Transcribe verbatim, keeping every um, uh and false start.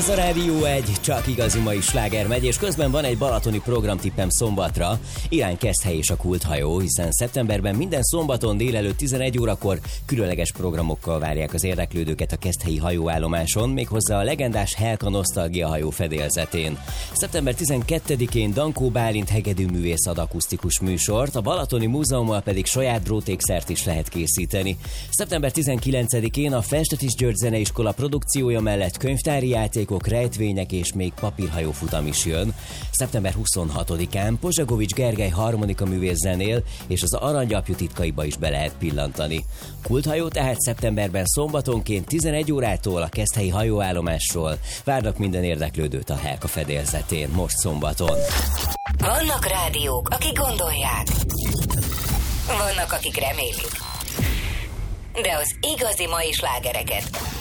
Ez a Rádió egy, csak igazi mai sláger megy, és közben van egy balatoni programtippem szombatra. Irány Keszthely és a kulthajó, hiszen szeptemberben minden szombaton délelőtt tizenegy órakor különleges programokkal várják az érdeklődőket a keszthelyi hajóállomáson, méghozzá a legendás Helka Nosztalgia hajó fedélzetén. szeptember tizenkettedikén Dankó Bálint hegedűművész ad akusztikus műsort, a Balatoni Múzeummal pedig saját drótékszert is lehet készíteni. szeptember tizenkilencedikén a Felstetys György Zeneiskola produkciója mellett könyvtári játékok, rejtvények és még papírhajó futam is jön. szeptember huszonhatodikán Pozsagovics Gergely harmonika művész zenél, és az Aranygyapjú titkaiba is be lehet pillantani. Kulthajó tehát szeptemberben szombatonként tizenegy órától a keszthelyi hajóállomásról. Várnak minden érdeklődőt a Helka fedélzetén, most szombaton. Vannak rádiók, akik gondolják. Vannak, akik remélik. De az igazi mai slágereket